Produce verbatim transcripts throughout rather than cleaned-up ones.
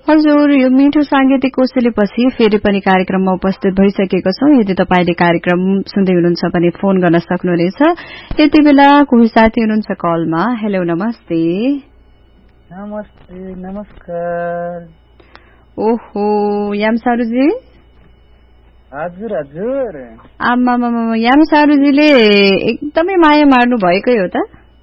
हजुर, यो मिठो सांगीतिक कोसेलीपछि फेरि पनि कार्यक्रममा उपस्थित भइसकेको छौं। यदि तपाईले कार्यक्रम सुन्दै हुनुहुन्छ भने फोन गर्न सक्नुहुनेछ। यति बेला कोही साथी हुनुहुन्छ कलमा। हेलो, नमस्ते। नमस्ते, नमस्कार। ओहो, याम सारुजी। हजुर हजुर। आमा मामा, याम सारुजीले एकदमै माया मार्नु भएकै हो त?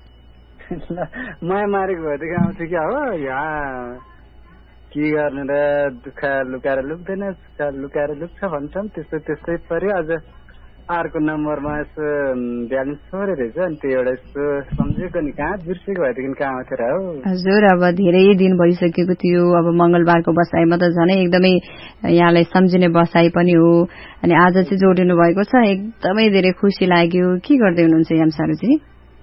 माया मारेको भएदेखि आउँछु क्या हो। यहाँ के गर्नु र, दुःख लुकाएर लुक्दैन, सुख लुकाएर लुक्छ भन्छन्, त्यस्तै त्यस्तै पर्यो। आज अर्को नम्बरमा यसो ब्यालेन्स छोरे रहेछ, अनि त्यो एउटा यस्तो सम्झेको नि, कहाँ बिर्सेको भएदेखि कहाँ आउँथ्यो र हो। हजुर, अब धेरै दिन भइसकेको थियो। अब मंगलबारको बसाइमा त झनै एकदमै यहाँलाई सम्झिने बसाइ पनि हो, अनि आज चाहिँ जोडिनु भएको छ। एकदमै धेरै खुसी लाग्यो। के गर्दै हुनुहुन्छ याम सारुजी?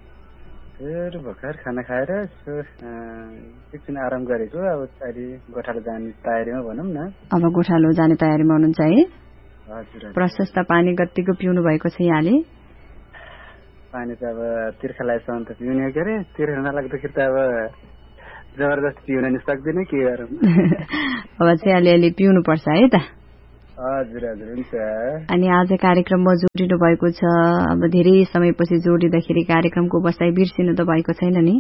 भर्खर खाना खाएर यसो एकछिन आराम गरेको। अब अहिले गोठालो जाने तयारीमा भनौँ न। अब गोठालो जाने तयारीमा हुनुहुन्छ है? हजुर। प्रशस्त पानी कतिको पिउनु भएको छ यहाँले? पानी त अब तिर्खा लागेसम्म त पिउने हो के अरे, तिर्खा नलाग्दाखेरि त अब जबरजस्ती पिउन नि सक्दिनँ, के गरौँ। अब चाहिँ अलिअलि पिउनु पर्छ है त? हजुर हजुर, हुन्छ। अनि आज कार्यक्रममा जोडिनु भएको छ। अब धेरै समयपछि जोडिँदाखेरि कार्यक्रमको बसाइ बिर्सिनु त भएको छैन नि?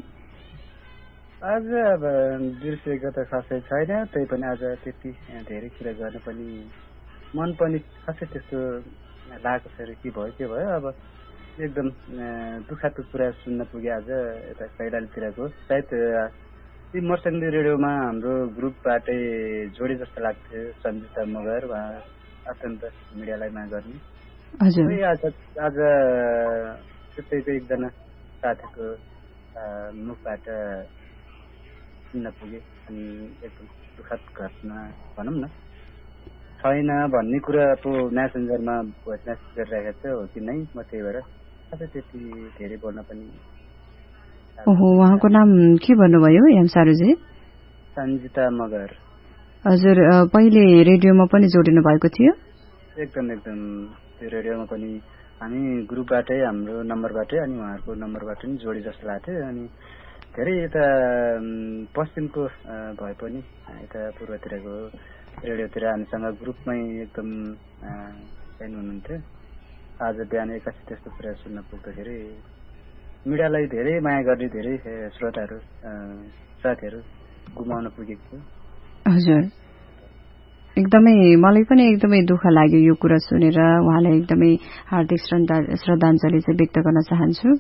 आज अब बिर्सेको त खासै छैन, त्यही पनि आज त्यति धेरै कुरा गर्न पनि मन पनि खासै त्यस्तो लागेको छैन। के भयो के भयो, अब एकदम दुःखको कुरा सुन्न पुगे आज यता कैलालीतिरको। सायद यी मर्स्याङ्गी रेडियोमा हाम्रो ग्रुपबाटै जोडे जस्तो लाग्थ्यो। सन्जिता मगर, उहाँ अत्यन्त मिडियालाई माग गर्ने। हजुर। आज आज त्यस्तै एकजना साथीको मुखबाट सुन्न पुगे, अनि एकदम दुःखद घटना भनौँ न। छैन भन्ने कुरा पो म्यासेन्जरमा भोइस म्यासेज गरिरहेको थियो, हो कि नै, म त्यही भएर अझै त्यति धेरै बोल्न पनि। ओहो, उहाँको नाम के भन्नुभयो याम सारुजी? सन्जिता मगर। हजुर, पहिले रेडियोमा पनि जोडिनु भएको थियो? एकदम एकदम, त्यो रेडियोमा पनि हामी ग्रुपबाटै, हाम्रो नम्बरबाटै, अनि उहाँहरूको नम्बरबाट नि जोडी जस्तो लाग्थ्यो। अनि धेरै यता पश्चिमको भए पनि यता पूर्वतिरको रेडियोतिर हामीसँग ग्रुपमै एकदम फ्यान हुनुहुन्थ्यो। आज बिहान एक्कासी त्यस्तो कुरा सुन्न पुग्दाखेरि मिडियालाई धेरै माया गर्ने धेरै श्रोताहरू साथीहरू गुमाउन पुगेको थियो। हजुर, एकदमै मलाई पनि एकदमै दुःख लाग्यो यो कुरा सुनेर। उहाँलाई एकदमै हार्दिक श्रद्धाञ्जली चाहिँ व्यक्त गर्न चाहन्छु।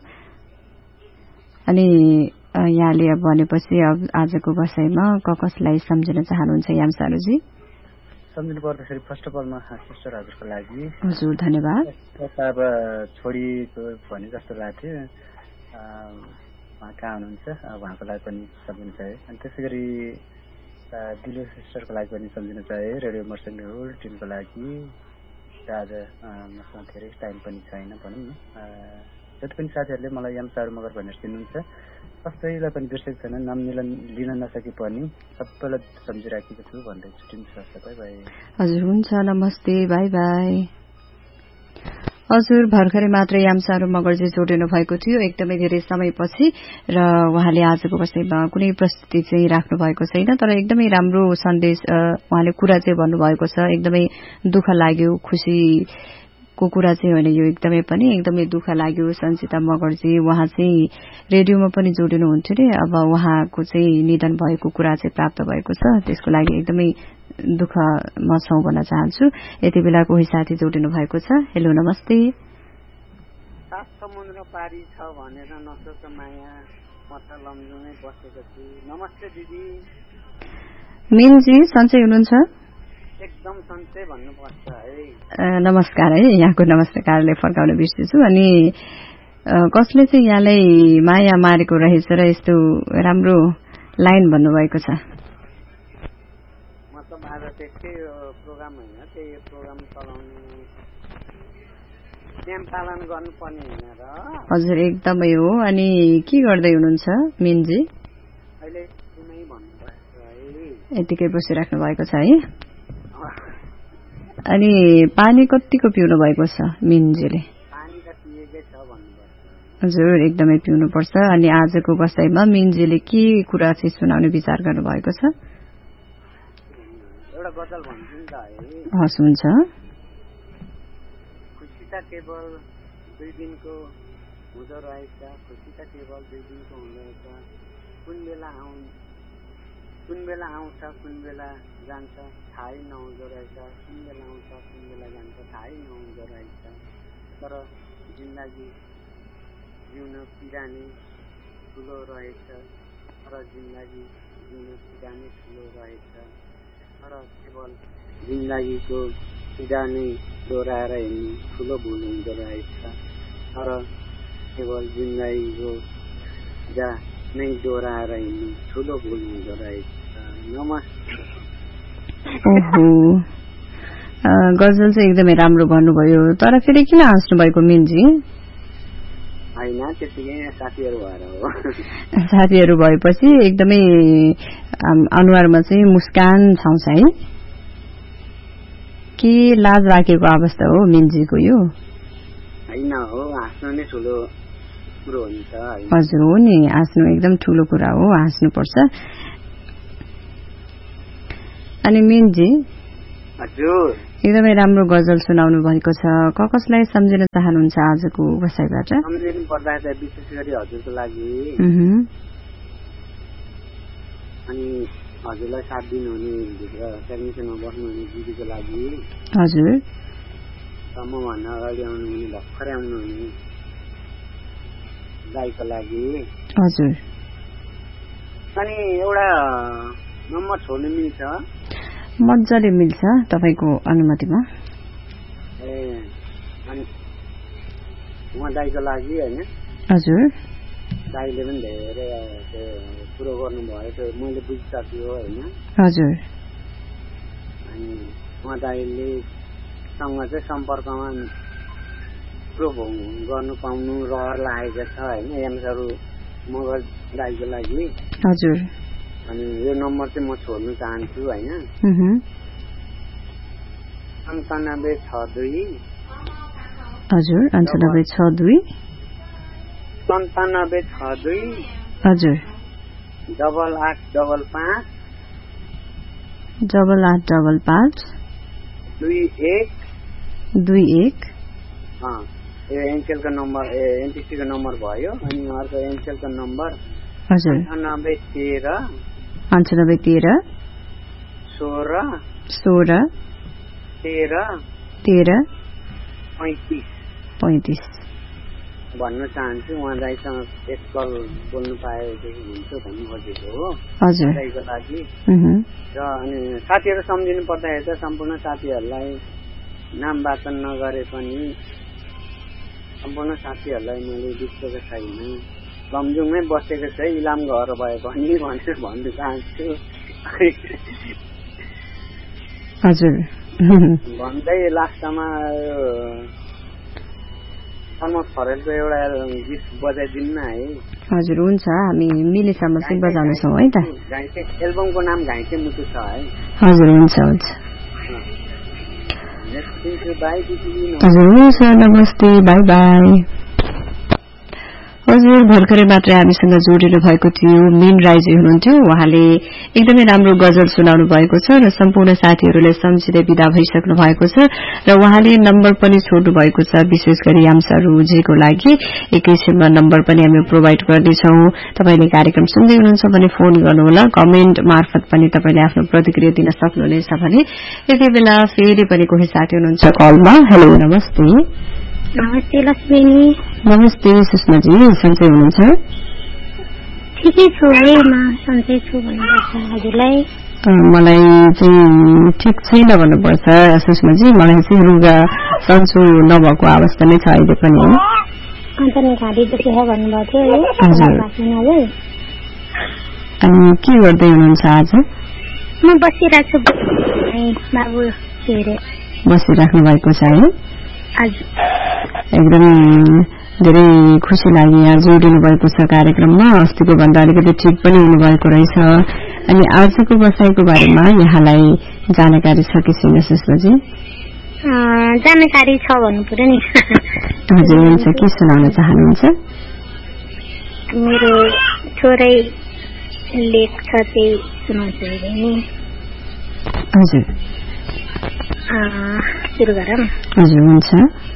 अनि यहाँले अब भनेपछि अब आजको बसाइमा क कसलाई सम्झिन चाहनुहुन्छ याम सारुजी? सम्झिनु पर्दाखेरि फर्स्ट अफ अलमा सिस्टर हजुरको लागि। हजुर, धन्यवाद। अब छोरीको भने जस्तो लाग्थ्यो, उहाँ कहाँ हुनुहुन्छ, उहाँको लागि पनि सम्झिनु चाहे। अनि त्यसै गरी दिलो सिस्टरको लागि पनि सम्झिनु चाहे, रेडियो मर्स्याङ्गी होल टिमको लागि। आज मसँग धेरै टाइम पनि छैन भनौँ न। जति पनि साथीहरूले मलाई याम सारु मगर भनेर चिन्नुहुन्छ, कसैलाई पनि बिर्सेको छैन, नाम लिन लिन नसके पनि सबैलाई सम्झिराखेको छु भन्दै छुट्टिन्छ। By by. हजुर, हुन्छ, नमस्ते, बाई बाई। हजुर, भर्खरै मात्र याम सारु मगरजी जोडिनु भएको थियो एकदमै धेरै समयपछि, र उहाँले आजको बसाइमा कुनै प्रस्तुति चाहिँ राख्नु भएको छैन, तर एकदमै राम्रो सन्देश उहाँले कुरा चाहिँ भन्नुभएको छ। एकदमै दुःख लाग्यो, खुसी को कुरा चाहिँ होइन यो, एकदमै पनि एकदमै दुःख लाग्यो। सन्जिता मगरजी उहाँ चाहिँ रेडियोमा पनि जोडिनुहुन्थ्यो रे, अब उहाँको चाहिँ निधन भएको कुरा चाहिँ प्राप्त भएको छ, त्यसको लागि एकदमै दुःखमा छौं भन्न चाहन्छु। यति बेला कोही साथी जोडिनु भएको छ। हेलो, नमस्ते। सात समुद्र पारी छ भनेर नसोच माया, म त लम्जुमै बसेको छु। नमस्ते दिदी। मिनजी, सन्चै हुनुहुन्छ? एकदम सन्चै भन्नुपर्छ है। नमस्कार है, यहाँको नमस्कारले फर्काउन बिर्सेछु। अनि कसले चाहिँ यहाँलाई माया मारेको रहेछ र यस्तो राम्रो लाइन भन्नुभएको छ? मतलब आज त्यसकै प्रोग्राम होइन, त्यही प्रोग्राम चलाउने नियम पालन गर्नुपर्ने होइन र? हजुर, एकदमै हो। अनि के गर्दै हुनुहुन्छ मिनजी? अहिले कुनै भन्नुपर्छ है, यतिकै बसिराख्नु भएको छ है। अनि पानी कतिको पिउनु भएको छ मिनजीले? पानी त पिएकै छ भन्नुपर्छ। हजुर, एकदमै पिउनुपर्छ। अनि आजको बसाइमा मिनजीले के कुरा चाहिँ सुनाउने विचार गर्नु भएको छ? एउटा गजल भन्छु नि त है। हस् हुन्छ। खुसी त केवल दुई दिनको हुँदो रहेछ, खुसी त केवल दुई दिनको हुँदो रहेछ, कुन बेला आउ कुन बेला आउँछ कुन बेला जान्छ थाहै नहुँदो रहेछ, कुन बेला आउँछ कुन बेला जान्छ थाहै नहुँदो रहेछ। तर जिन्दगी जिउन पीडा नै ठुलो रहेछ, तर जिन्दगी जिउन पीडा नै ठुलो रहेछ, तर केवल जिन्दगीको पीडा नै दोहोऱ्याएर हिँड्नु ठुलो भुल हुँदो रहेछ, तर केवल जिन्दगीको पीडा नै दोहोऱ्याएर हिँड्नु ठुलो भुल हुँदो रहेछ। नमस्ते। ओहो, गजल चाहिँ एकदमै राम्रो भन्नुभयो, तर फेरि किन हाँस्नु भएको मिनजी? होइन, त्यतिकै साथीहरू भएर हो। साथीहरू भएपछि एकदमै अनुहारमा चाहिँ मुस्कान छाउँछ है? के लाज राखेको अवस्था हो मिनजीको यो? होइन हो, हाँस्नु नै ठुलो कुरो हुन्छ। हजुर हो नि, हाँस्नु एकदम ठुलो कुरा हो, हाँस्नुपर्छ। अनि मिनजी हजुर एकदमै राम्रो गजल सुनाउनु भएको छ, क कसलाई सम्झिन चाहनुहुन्छ आजको बसाइबाट? सम्झिनु पर्दा त विशेष गरी हजुरको लागि अनि हजुरलाई सात दिन हुने भित्र टेक्निसियनमा बस्नुहुने दिदीको लागि, हजुर म भन्दा अगाडि आउनुहुने भर्खरै आउनुहुने दाईको लागि, हजुर। अनि एउटा नम्बर छोड्नु मिल्छ? मजाले मिल्छ तपाईँको अनुमतिमा। ए अनि उहाँ दाईको लागि होइन? हजुर। दाईले पनि धेरै कुरो गर्नुभयो, त्यो मैले बुझिसक्यो होइन? हजुर। अनि उहाँ दाईले सँग चाहिँ सम्पर्कमा कुरो गर्नु पाउनु रहर लागेको छ होइन, एमसहरू मगर दाईको लागि। हजुर। अनि यो नम्बर चाहिँ म छोड्नु चाहन्छु होइन? अन्ठानब्बे छ दुई। हजुर, अन्ठानब्बे छ दुई सन्तानब्बे छ दुई। हजुर। डबल आठ डबल पाँच डबल आठ डबल पाँच दुई एक दुई एक। यो एनसेलको नम्बर, एनटिसीको नम्बर भयो। अनि अर्को एनसेलको नम्बर हजुर अन्ठानब्बे तेह्र अन्ठानब्बे तेह्र सोह्र सोह्र तेह्र तेह्र पैँतिस पैँतिस भन्न चाहन्छु। उहाँ दाईसँग एक कल बोल्नु पाएदेखि हुन्छ भन्नु खोजेको हो हजुर दाईको लागि। र अनि साथीहरू सम्झिनु पर्दाखेरि त सम्पूर्ण साथीहरूलाई नाम वाचन नगरे पनि सम्पूर्ण साथीहरूलाई मैले बिर्सेको छैन। लमजुङमै बसेको छ, इलाम घर भए पनि भनेर भन्न चाहन्छु। हजुर भन्दै लास्टमा प्रमोद खरेलको एउटा गीत बजाइदिनु न है। हजुर हुन्छ, हामी मिलेसम्म चाहिँ बजाउनेछौँ है त। घाइते एल्बमको नाम घाइते मुटु छ है। हजुर हुन्छ हुन्छ हजुर हुन्छ, नमस्ते, बाई बाई। हजुर भर्खरै मात्रै हामीसँग जोडिनु भएको थियो मिन राईजी हुनुहुन्थ्यो। उहाँले एकदमै राम्रो गजल सुनाउनु भएको छ र सम्पूर्ण साथीहरूले सम्झिँदै विदा भइसक्नु भएको छ र उहाँले नम्बर पनि छोड्नु भएको छ, विशेष गरी आम्सारूजीको लागि। एकैछिनमा नम्बर पनि हामी प्रोभाइड गर्नेछौँ। तपाईले कार्यक्रम सुन्दै हुनुहुन्छ भने फोन गर्नुहोला, कमेन्ट मार्फत पनि तपाईले आफ्नो प्रतिक्रिया दिन सक्नुहुनेछ भने। यति बेला फेरि पनि कोही साथी हुनुहुन्छ कलमा। हेलो नमस्ते। नमस्ते लक्ष्मी। नमस्ते सुषमाजी, सन्चै हुनुहुन्छ? ठिकै छु है, म सन्चै छु भन्नुपर्छ हजुरलाई। मलाई चाहिँ ठिक छैन भन्नुपर्छ सुषमाजी, मलाई चाहिँ रुगा सन्चो नभएको अवस्था नै छ अहिले पनि। अन्त नि घाँटी दुखेर भन्नुभएको थियो है? हजुर। अनि के गर्दै हुनुहुन्छ आज? म बसिरहेको छु बाबु हेरे। बसिराख्नु भएको छ है? एकदम धेरै खुसी लाग्यो यहाँ जोडिनु भएको छ कार्यक्रममा। अस्तिको भन्दा अलिकति ठिक पनि हुनुभएको रहेछ। अनि आजको बसाइको बारेमा यहाँलाई जानकारी छ कि छैन सुषमाजी? जानकारी छ भन्नु पर्यो नि। हजुर हुन्छ, के सुनाउन चाहनुहुन्छ? मेरो छोरै लेख छ त्यही सुनाउँछु नि। हजुर सुरु गरौँ हजुर हुन्छ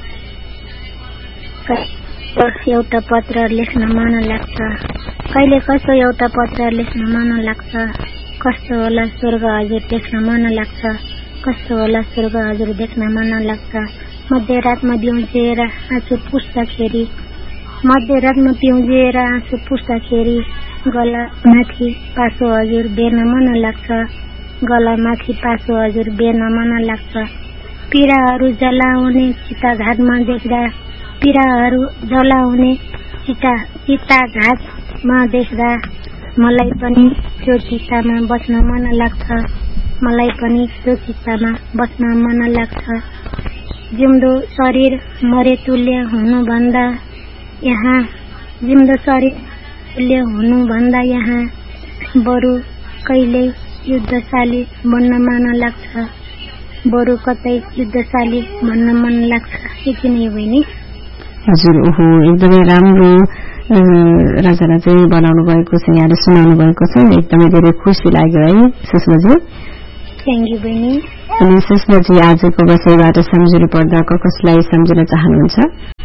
एउटा पत्र लेख्न मन लाग्छ कहिले कसो एउटा पत्र लेख्न मन लाग्छ कस्तो होला स्वर्ग हजुर देख्न मन लाग्छ कस्तो होला स्वर्ग हजुर देख्न मन लाग्छ मध्यरातमा दिउँजेर आँसु पुस्दाखेरि मध्यरातमा पिउजेर आँसु पुस्दाखेरि गला माथि पासो हजुर बेर्न मन लाग्छ गला माथि पासो हजुर बेर्न मन लाग्छ पीडाहरू जलाउने चिता घाटमा देख्दा पीडाहरू जलाउने चिता चिता घाटमा देख्दा मलाई पनि त्यो चितामा बस्न मन लाग्छ मलाई पनि त्यो चितामा बस्न मन लाग्छ जिउँदो शरीर मरे तुल्य हुनुभन्दा यहाँ जिउँदो शरीर तुल्य हुनुभन्दा यहाँ बरु कहिले युद्धशाली बन्न मन लाग्छ बरु कतै युद्धशाली भन्न मन लाग्छ यति नै हो नि हजुर ओहो एकदमै राम्रो रचना चाहिँ बनाउनु भएको छ यहाँले सुनाउनु भएको छ एकदमै धेरै खुसी लाग्यो है सुषमाजी थ्याङ्क यू बहिनी अनि सुषमाजी आजको बसाइबाट सम्झिनु पर्दा कसलाई सम्झिन चाहनुहुन्छ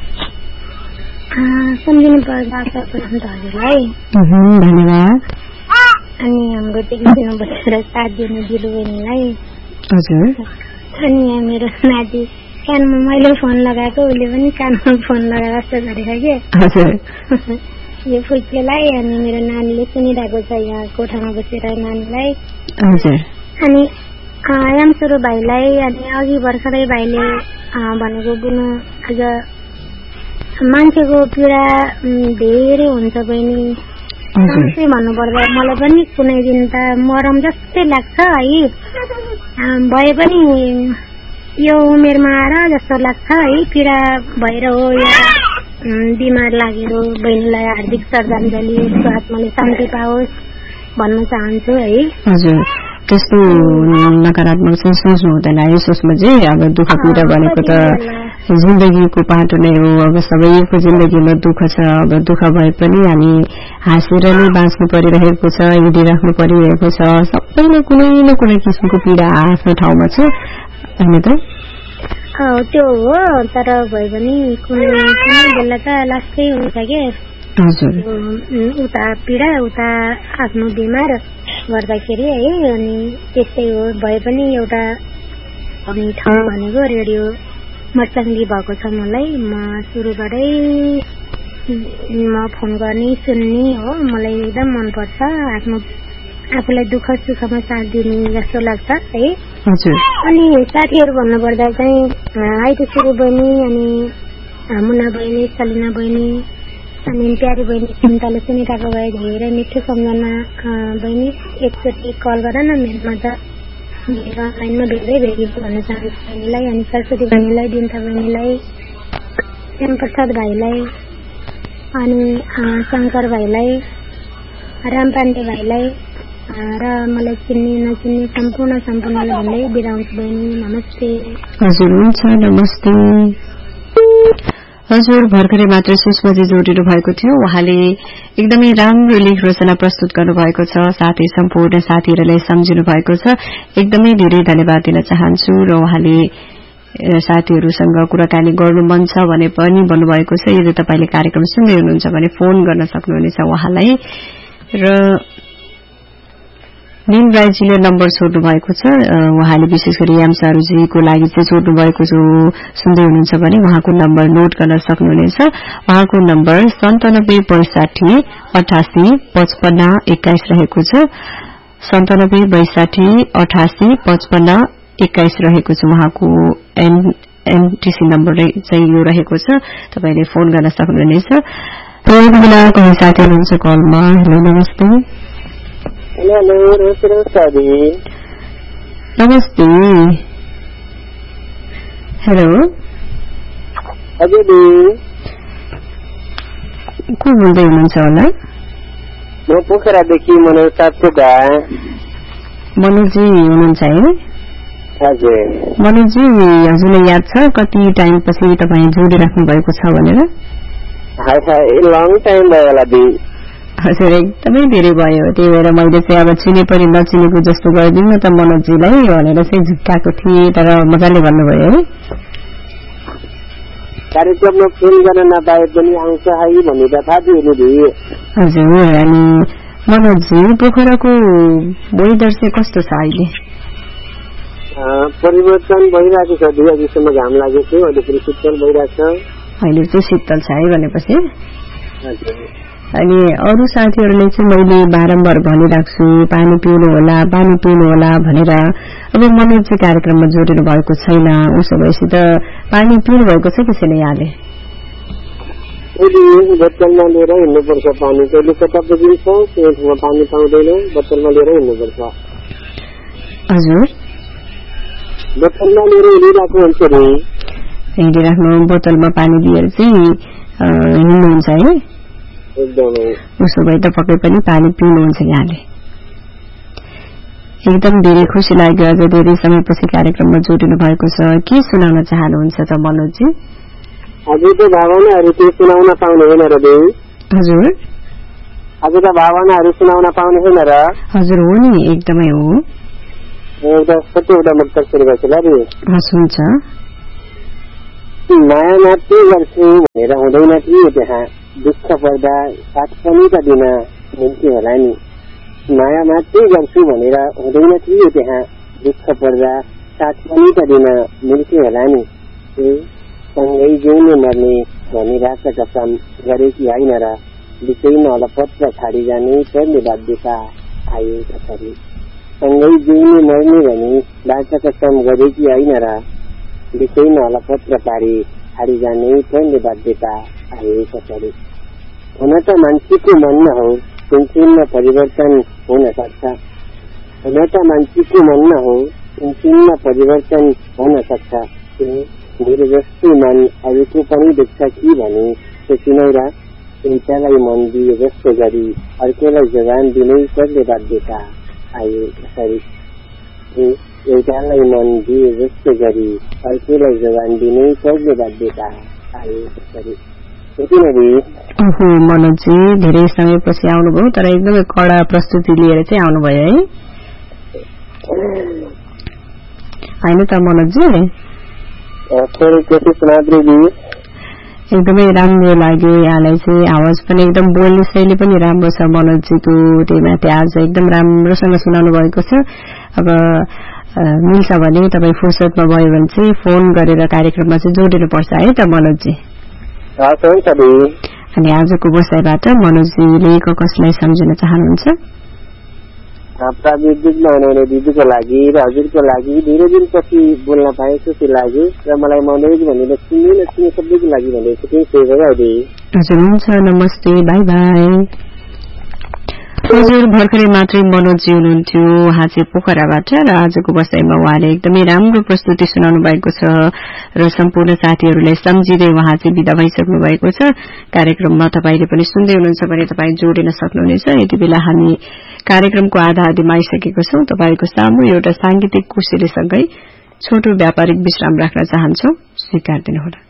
सम्झिनु पर्दा हजुरलाई धन्यवाद अनि हाम्रो टेलिभिजनमा बसेर साथ दिनु दिलु बहिनीलाई हजुर अनि मेरो नाति कानमा मैले फोन लगाएको उसले पनि कानमा फोन लगाएको जस्तो गरेको के हजुर यो फुच्चेलाई अनि मेरो नानीले सुनिरहेको छ यहाँ कोठामा बसेर नानीलाई हजुर अनि याम सुरु भाइलाई अनि अघि भर्खरै भाइले भनेको बुनु आज मान्छेको पीडा धेरै हुन्छ बहिनी साँच्चै भन्नुपर्दा मलाई पनि कुनै दिन त मरम जस्तै लाग्छ है भए पनि यो उमेरमा आएर जस्तो लाग्छ है पीडा भएर हो या बिमार लागेर बहिनीलाई हार्दिक श्रद्धाञ्जली उसको आत्माले शान्ति पाओस् भन्न चाहन्छु है हजुर त्यस्तो नकारात्मक चाहिँ सोच्नु हुँदैन है सुषमाजी अब दुःख पीडा भनेको त जिन्दगीको पाटो नै हो अब सबैको जिन्दगीमा दुःख छ अब दुःख भए पनि हामी हाँसेर नै बाँच्नु परिरहेको छ हिँडिराख्नु परिरहेको छ सबैले कुनै न कुनै किसिमको पीडा आफ्नो ठाउँमा छ होइन त त्यो हो तर भए पनि कुनै बेला त लास्टै हुन्छ के हजुर उता पीडा उता आफ्नो बिमार गर्दाखेरि है अनि त्यस्तै हो भए पनि एउटा ठाउँ भनेको रेडियो मर्चाङ्गी भएको छ मलाई म सुरुबाटै म फोन गर्ने सुन्ने हो मलाई एकदम मनपर्छ आफ्नो आफूलाई दुःख सुखमा साथ दिने जस्तो लाग्छ है अनि साथीहरू भन्नुपर्दा चाहिँ आइतो सुरु बहिनी अनि मुना बहिनी सलिना बहिनी अनि प्यारी बहिनी चिन्ताले सुनिरहेको भए धेरै मिठो सम्झना बहिनी एकचोटि कल गर न मेरोमा त मेरो अनलाइनमा भेट्दै भेटिएको भन्न चाहन्छु बहिनीलाई अनि सरस्वती बहिनीलाई दिन्ता बहिनीलाई श्यामप्रसाद भाइलाई अनि शङ्कर भाइलाई राम पाण्डे भाइलाई र मलाई चिन्ने नचिन्ने सम्पूर्ण सम्पूर्णलाई भन्दै बिदा हुन्छु बहिनी नमस्ते हजुर हुन्छ नमस्ते हजुर भर्खरै मात्र सुषमाजी जोडिनु भएको थियो उहाँले एकदमै राम्रो लेख रचना प्रस्तुत गर्नुभएको छ साथै सम्पूर्ण साथीहरूलाई सम्झिनु भएको छ एकदमै धेरै धन्यवाद दिन चाहन्छु र उहाँले साथीहरूसँग कुराकानी गर्नु मन छ भने पनि भन्नुभएको छ यदि तपाईले कार्यक्रम सुन्दै हुनुहुन्छ भने फोन गर्न सक्नुहुनेछ उहाँलाई र निम राईजीले नम्बर छोड्नु भएको छ उहाँले विशेष गरी एम सारूजीको लागि चाहिँ छोड्नु भएको जो सुन्दै हुनुहुन्छ भने उहाँको नम्बर नोट गर्न सक्नुहुनेछ उहाँको नम्बर सन्तानब्बे बैसाठी अठासी पचपन्न एक्काइस रहेको छ सन्तानब्बे बैसाठी अठासी पचपन्न एक्काइस रहेको छ उहाँको एन एनटीसी नम्बर चाहिँ यो रहेको छ तपाईले फोन गर्न सक्नुहुनेछ र बेला कोही साथी हुनुहुन्छ कलमा हेलो नमस्ते हेलो नमस्ते नमस्ते हेलो हजुर को बोल्दै हुनुहुन्छ होला म पोखरादेखि मनोज सापकोटा मनोजी हुनुहुन्छ है हजुर मनोजी हजुरलाई याद छ कति टाइम पछि तपाईँ जोडिराख्नु भएको छ भनेर लङ टाइम भयो होला दी हजुर एकदमै धेरै भयो त्यही भएर मैले चाहिँ अब चिने पनि नचिनेको जस्तो गरिदिउँ न त मनोजीलाई भनेर चाहिँ झुक्काएको थिएँ तर मजाले भन्नुभयो है कार्यक्रममा फोन गर्न नपाए पनि आउँछ है भनेर थाहा दिनु हजुर अनि मनोजी पोखराको वेदर चाहिँ कस्तो छ अहिले परिवर्तन भइरहेको छ दुई अघिसम्म घाम लागेको थियो अहिले फेरि शीतल भइरहेको छ अहिले चाहिँ शीतल छ है भनेपछि अनि अरू साथीहरूले चाहिँ मैले बारम्बार भनिरहेको छु पानी पिउनु होला पानी पिउनु होला भनेर अब मनोज चाहिँ कार्यक्रममा जोडिनु भएको छैन उसो भएपछि त पानी पिउनु भएको छ कि छैन यहाँले बोतलमा लिएर हिँड्नुपर्छ पानी कहिले कता बुझिन्छ त्यो ठाउँमा पानी पाउँदैन बोतलमा लिएर हिँड्नुपर्छ हजुर बोतलमा लिएर हिँडिरहेको हुन्छ नि हिँडिराख्नु बोतलमा पानी लिएर चाहिँ हिँड्नुहुन्छ है उसो भए त पक्कै पनि पानी पिउनुहुन्छ यहाँले एकदम धेरै खुसी लाग्यो अझ धेरै समयपछि कार्यक्रममा जोडिनु भएको छ के सुनाउन चाहनुहुन्छ त मनोजी हजुरको भावनाहरू त्यो सुनाउन पाउने होइन र हजुर हजुरका भावनाहरू सुनाउन पाउने होइन र हजुर हो नि एकदमै हो एउटा छोटो एउटा मुक्तक सुरु गर्छु ल हुन्छ माया मात्रै गर्छु भनेर हुँदैन थियो त्यहाँ दुःख पर्दा साथ पनि त दिन मिल्थ्यो होला नि माया मात्रै गर्छु भनेर हुँदैन थियो त्यहाँ दुःख पर्दा साथ पनि त दिन मिल्थ्यो होला नि सँगै जिउने मर्ने भनी रात कसम गरेकी होइन र बिचैमा अलपत्र छाडी जाने पर्ने बाध्यता आयो कसरी सँगै जिउने मर्ने भनी रात कसम गरेकी होइन र बिचैमा अलपत्र पारी छाडी जाने पर्ने बाध्यता आयो कसरी हुन त मान्छेको मन न हो सिमसिममा परिवर्तन हुन सक्छ हुन त मान्छेको मन न हो सिमसिममा परिवर्तन हुन सक्छ मेरो जस्तो मन अरूको पनि देख्छ कि भने सोचिनौ र एउटालाई मन दिए जस्तो गरी अर्कोलाई जवान दिनै पर्ने बाध्यता आयो कसरी एउटालाई मन दिए जस्तो गरी अर्कोलाई जवान दिनै पर्ने बाध्यता आयो कसरी ओहो मनोजी धेरै समयपछि आउनुभयो तर एकदमै कडा प्रस्तुति लिएर चाहिँ आउनुभयो है होइन त मनोजी एकदमै राम्रो लाग्यो यहाँलाई चाहिँ आवाज पनि एकदम बोल्ने शैली पनि राम्रो छ मनोजीको त्यही माथि आज एकदम राम्रोसँग सुनाउनु भएको छ अब मिल्छ भने तपाईँ फुर्सदमा भयो भने चाहिँ फोन गरेर कार्यक्रममा चाहिँ जोडिनु पर्छ है त मनोजी अनि आजको बसाइबाट मनोजीले कसलाई सम्झिन चाहनुहुन्छ प्राविधिकमा हुनुहुने दिदीको लागि र हजुरको लागि धेरै दिनपछि बोल्न पाए खुसी लाग्यो र मलाई मनोज भनेर चिन्ने नचिन्ने सबैको लागि भनेको चाहिँ त्यही भयो अहिले हजुर हुन्छ नमस्ते बाई बाई हजुर भर्खरै मात्रै मनोजी हुनुहुन्थ्यो उहाँ चाहिँ पोखराबाट र आजको बसाइमा उहाँले एकदमै राम्रो प्रस्तुति सुनाउनु भएको छ र सम्पूर्ण साथीहरूलाई सम्झिँदै उहाँ चाहिँ विदा भइसक्नु भएको छ कार्यक्रममा तपाईले पनि सुन्दै हुनुहुन्छ भने तपाईँ जोडिन सक्नुहुनेछ यति बेला हामी कार्यक्रमको आधा आधीमा आइसकेको छौं तपाईको सामु एउटा सांगीतिक कोसेलीसँगै छोटो व्यापारिक विश्राम राख्न चाहन्छौ स्वीकार दिनुहोला